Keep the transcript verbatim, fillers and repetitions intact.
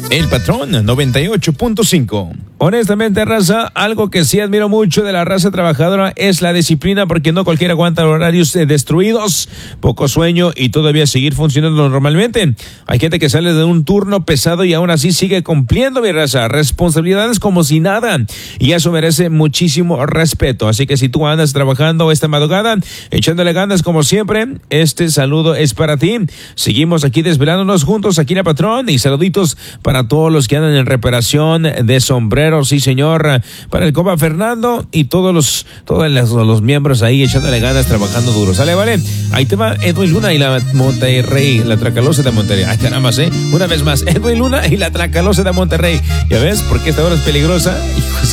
El Patrón noventa y ocho punto cinco. Honestamente, raza, algo que sí admiro mucho de la raza trabajadora es la disciplina, porque no cualquiera aguanta horarios eh, destruidos, poco sueño y todavía seguir funcionando normalmente. Hay gente que sale de un turno pesado y aún así sigue cumpliendo, mi raza, responsabilidades como si nada, y eso merece muchísimo respeto. Así que si tú andas trabajando esta madrugada, echándole ganas como siempre, este saludo es para ti. Seguimos aquí desvelándonos juntos aquí en el Patrón, y saluditos para todos los que andan en reparación de sombreros, sí señor, para el compa Fernando y todos los todos los, los miembros ahí echándole ganas, trabajando duro. Sale, vale. Ahí te va Edwin Luna y la Monterrey, la Tracalosa de Monterrey. Ahí está nada más, eh. Una vez más, Edwin Luna y la Tracalosa de Monterrey. ¿Ya ves por qué esta hora es peligrosa? Hijos,